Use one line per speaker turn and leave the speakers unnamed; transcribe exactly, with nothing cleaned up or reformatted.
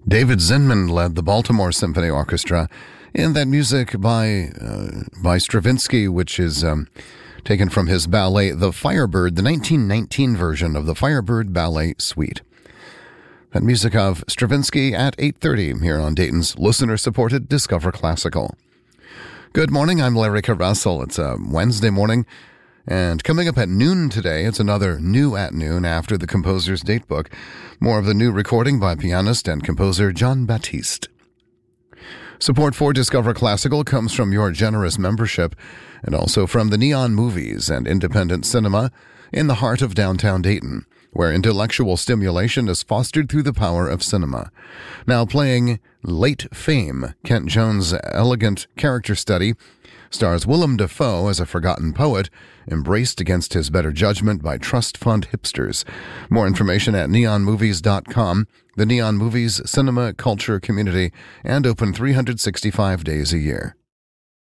David Zinman led the Baltimore Symphony Orchestra in that music by uh, by Stravinsky, which is um, taken from his ballet The Firebird, the nineteen nineteen version of the Firebird Ballet Suite. That music of Stravinsky at eight thirty here on Dayton's listener-supported Discover Classical. Good morning, I'm Larry Russell. It's a Wednesday morning, and coming up at noon today, it's another New at Noon after the composer's datebook. More of the new recording by pianist and composer Jon Batiste. Support for Discover Classical comes from your generous membership and also from the Neon Movies and Independent Cinema in the heart of downtown Dayton, where intellectual stimulation is fostered through the power of cinema. Now playing Late Fame, Kent Jones' elegant character study stars Willem Dafoe as a forgotten poet, embraced against his better judgment by trust fund hipsters. More information at neon movies dot com, the Neon Movies cinema culture community, and open three hundred sixty-five days a year.